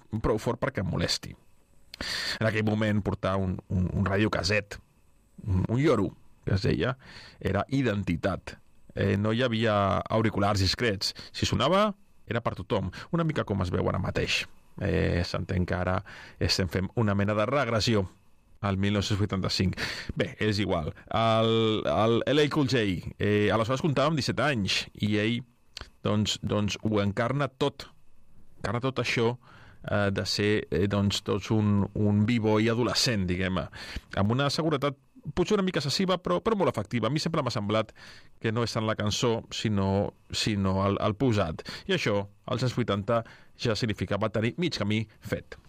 prou fort perquè em molesti. En aquell moment portar un radiocaset, un lloro, que es deia, era identitat. No hi havia auriculars discrets. Si sonava, era per tothom. Una mica com es veu ara mateix. S'entén que ara estem fent una mena de regressió al 1985. Bé, és igual. El LA Cool J, aleshores comptava amb 17 anys, i ell doncs ho encarna tot. Encarna tot això de ser tots un b-boy adolescent, diguem-ne, amb una seguretat potser una mica excessiva, però molt efectiva. A mi sempre m'ha semblat que no és tant la cançó, sinó el posat. I això, als anys 80, ja significava tenir mig camí fet.